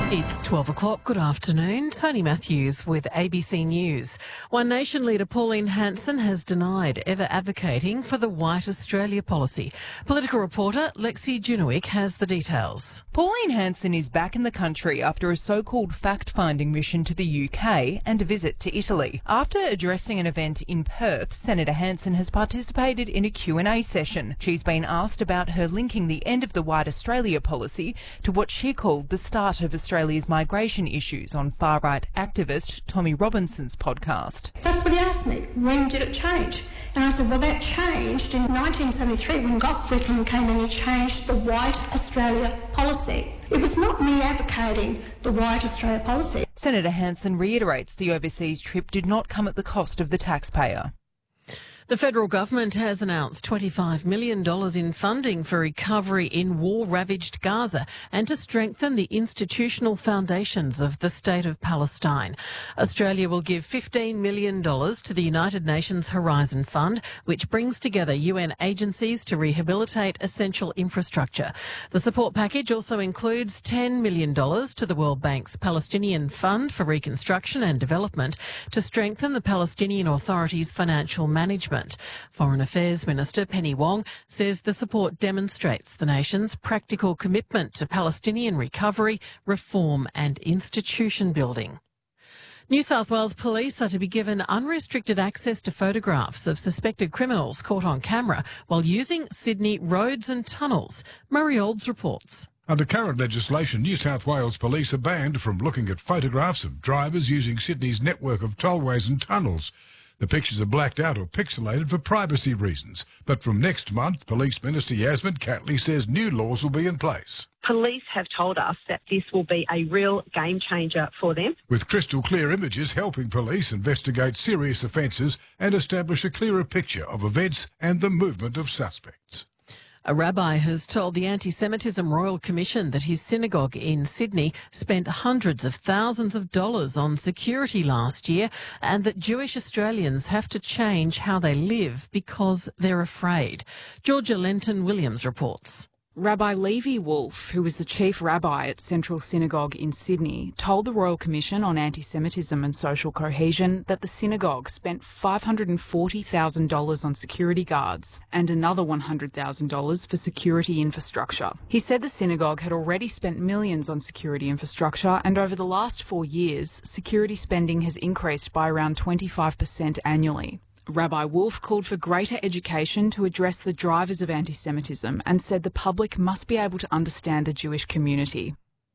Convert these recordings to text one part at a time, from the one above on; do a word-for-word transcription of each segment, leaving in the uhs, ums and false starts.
It's twelve o'clock. Good afternoon. Tony Matthews with A B C News. One Nation leader Pauline Hanson has denied ever advocating for the White Australia policy. Political reporter Lexi Junowick has the details. Pauline Hanson is back in the country after a so-called fact-finding mission to the U K and a visit to Italy. After addressing an event in Perth, Senator Hanson has participated in a Q and A session. She's been asked about her linking the end of the White Australia policy to what she called the start of Australia's migration issues on far-right activist Tommy Robinson's podcast. That's what he asked me. When did it change? And I said, well, that changed in nineteen seventy-three when Gough Whitlam came and he changed the White Australia policy. It was not me advocating the White Australia policy. Senator Hanson reiterates the overseas trip did not come at the cost of the taxpayer. The federal government has announced twenty-five million dollars in funding for recovery in war-ravaged Gaza and to strengthen the institutional foundations of the State of Palestine. Australia will give fifteen million dollars to the United Nations Horizon Fund, which brings together U N agencies to rehabilitate essential infrastructure. The support package also includes ten million dollars to the World Bank's Palestinian Fund for Reconstruction and Development to strengthen the Palestinian Authority's financial management. Foreign Affairs Minister Penny Wong says the support demonstrates the nation's practical commitment to Palestinian recovery, reform and institution building. New South Wales Police are to be given unrestricted access to photographs of suspected criminals caught on camera while using Sydney roads and tunnels. Murray Olds reports. Under current legislation, New South Wales Police are banned from looking at photographs of drivers using Sydney's network of tollways and tunnels. The pictures are blacked out or pixelated for privacy reasons. But from next month, Police Minister Yasmin Catley says new laws will be in place. Police have told us that this will be a real game changer for them. With crystal clear images helping police investigate serious offences and establish a clearer picture of events and the movement of suspects. A rabbi has told the Anti-Semitism Royal Commission that his synagogue in Sydney spent hundreds of thousands of dollars on security last year and that Jewish Australians have to change how they live because they're afraid. Georgia Lenton-Williams reports. Rabbi Levi Wolf, who was the chief rabbi at Central Synagogue in Sydney, told the Royal Commission on Anti-Semitism and Social Cohesion that the synagogue spent five hundred forty thousand dollars on security guards and another one hundred thousand dollars for security infrastructure. He said the synagogue had already spent millions on security infrastructure, and over the last four years, security spending has increased by around twenty-five percent annually. Rabbi Wolf called for greater education to address the drivers of anti-Semitism and said the public must be able to understand the Jewish community.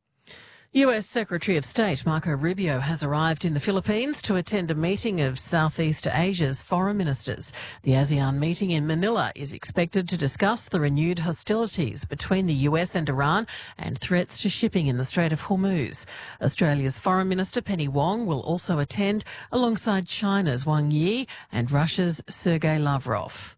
U S Secretary of State Marco Rubio has arrived in the Philippines to attend a meeting of Southeast Asia's foreign ministers. The ASEAN meeting in Manila is expected to discuss the renewed hostilities between the U S and Iran and threats to shipping in the Strait of Hormuz. Australia's Foreign Minister Penny Wong will also attend alongside China's Wang Yi and Russia's Sergei Lavrov.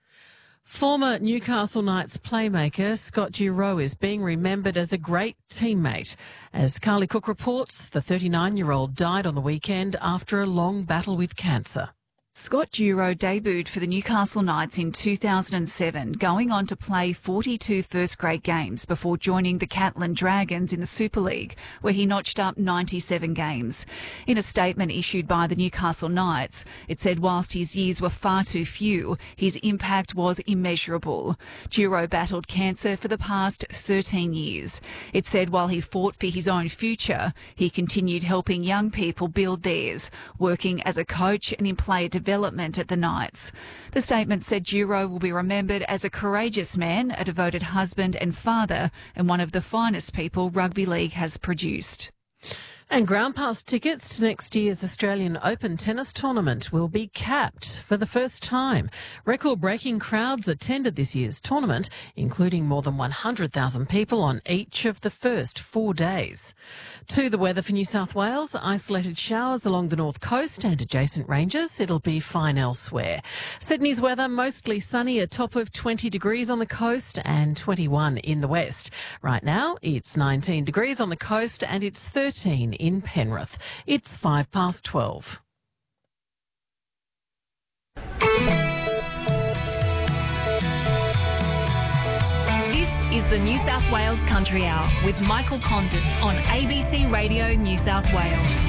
Former Newcastle Knights playmaker Scott Giroux is being remembered as a great teammate. As Carly Cook reports, the thirty-nine-year-old died on the weekend after a long battle with cancer. Scott Giroux debuted for the Newcastle Knights in two thousand seven, going on to play forty-two first-grade games before joining the Catlin Dragons in the Super League, where he notched up ninety-seven games. In a statement issued by the Newcastle Knights, it said whilst his years were far too few, his impact was immeasurable. Giroux battled cancer for the past thirteen years. It said while he fought for his own future, he continued helping young people build theirs, working as a coach and in player development development at the Knights. The statement said Giroux will be remembered as a courageous man, a devoted husband and father, and one of the finest people rugby league has produced. And ground pass tickets to next year's Australian Open tennis tournament will be capped for the first time. Record-breaking crowds attended this year's tournament, including more than one hundred thousand people on each of the first four days. To the weather for New South Wales, isolated showers along the north coast and adjacent ranges. It'll be fine elsewhere. Sydney's weather, mostly sunny, a top of twenty degrees on the coast and twenty-one in the west. Right now, it's nineteen degrees on the coast and it's thirteen in Penrith. It's five past twelve. This is the New South Wales Country Hour with Michael Condon on A B C Radio New South Wales.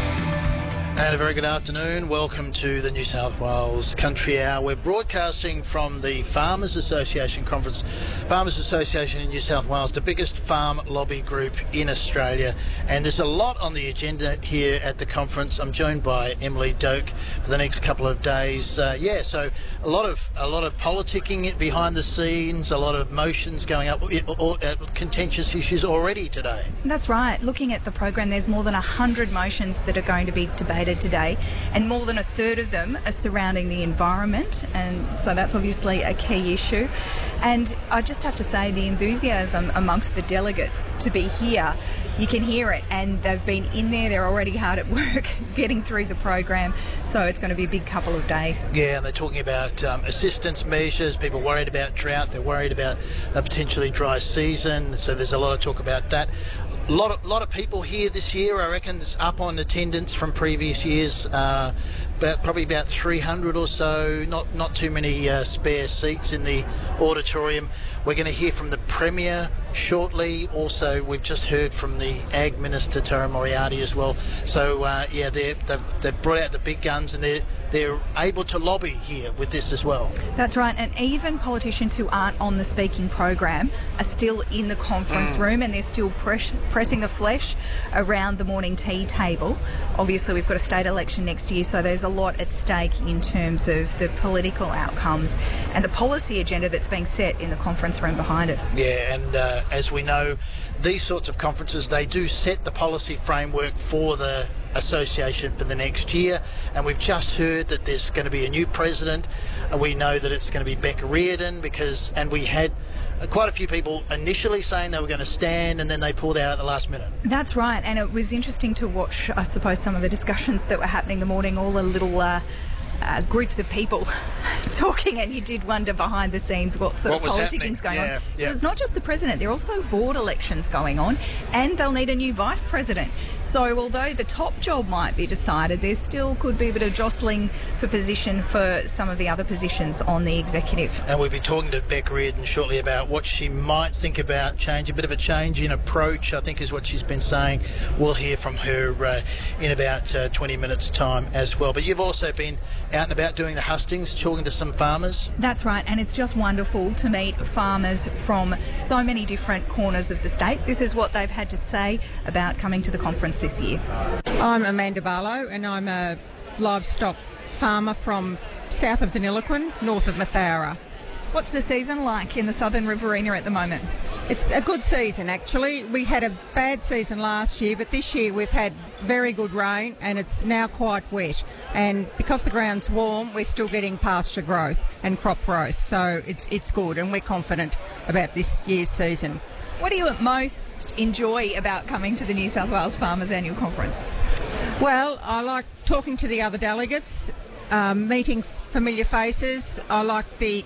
And a very good afternoon. Welcome to the New South Wales Country Hour. We're broadcasting from the Farmers Association Conference. Farmers Association in New South Wales, the biggest farm lobby group in Australia. And there's a lot on the agenda here at the conference. I'm joined by Emily Doak for the next couple of days. Uh, yeah, so a lot of a lot of politicking behind the scenes, a lot of motions going up, or, uh, contentious issues already today. That's right. Looking at the program, there's more than one hundred motions that are going to be debated today, and more than a third of them are surrounding the environment, and so that's obviously a key issue. And I just have to say, the enthusiasm amongst the delegates to be here, you can hear it, and they've been in there, they're already hard at work getting through the program, so it's going to be a big couple of days. Yeah, and they're talking about um, assistance measures, people worried about drought, they're worried about a potentially dry season, so there's a lot of talk about that. A lot of, lot of people here this year, I reckon, is up on attendance from previous years, uh, about, probably about three hundred or so, not, not too many uh, spare seats in the auditorium. We're going to hear from the Premier shortly. Also, we've just heard from the Ag Minister, Tara Moriarty, as well. So, uh, yeah, they've, they've brought out the big guns, and they're, they're able to lobby here with this as well. That's right, and even politicians who aren't on the speaking program are still in the conference mm. room, and they're still press, pressing the flesh around the morning tea table. Obviously, we've got a state election next year, so there's a lot at stake in terms of the political outcomes and the policy agenda that's being set in the conference room behind us. Yeah, and uh, as we know, these sorts of conferences, they do set the policy framework for the association for the next year, and we've just heard that there's going to be a new president. We know that it's going to be Becca Reardon, because and we had quite a few people initially saying they were going to stand, and then they pulled out at the last minute. That's right, and it was interesting to watch, I suppose, some of the discussions that were happening the morning, all the little uh, uh, groups of people talking, and you did wonder behind the scenes what sort what of politicking going yeah, on. Yeah. It's not just the president, there are also board elections going on, and they'll need a new vice president. So although the top job might be decided, there still could be a bit of jostling for position for some of the other positions on the executive. And we'll be talking to Becca Reardon shortly about what she might think about change, a bit of a change in approach, I think is what she's been saying. We'll hear from her uh, in about uh, twenty minutes' time as well. But you've also been out and about doing the hustings, talking to some farmers. That's right, and it's just wonderful to meet farmers from so many different corners of the state. This is what they've had to say about coming to the conference this year. I'm Amanda Barlow, and I'm a livestock farmer from south of Deniliquin, north of Mathara. What's the season like in the Southern Riverina at the moment? It's a good season, actually. We had a bad season last year, but this year we've had very good rain, and it's now quite wet. And because the ground's warm, we're still getting pasture growth and crop growth, so it's it's good, and we're confident about this year's season. What do you most enjoy about coming to the New South Wales Farmers Annual Conference? Well, I like talking to the other delegates, um, meeting familiar faces. I like the